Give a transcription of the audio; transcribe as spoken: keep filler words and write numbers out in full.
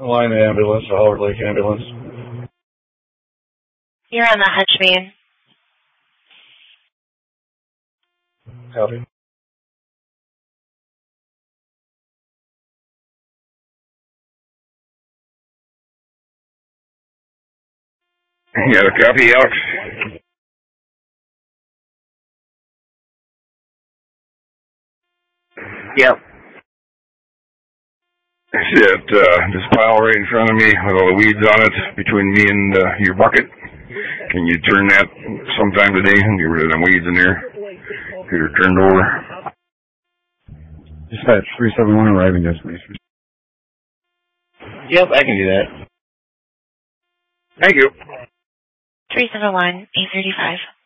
Line ambulance, the Howard Lake ambulance. You're on the Hutch main. Copy. You got a copy, Alex? Yep. I see that, uh, this pile right in front of me with all the weeds on it between me and uh, your bucket. Can you turn that sometime today and get rid of them weeds in there? Get her turned over. Dispatch three seven one arriving destination. Yep, I can do that. Thank you. three seven one, eight thirty-five.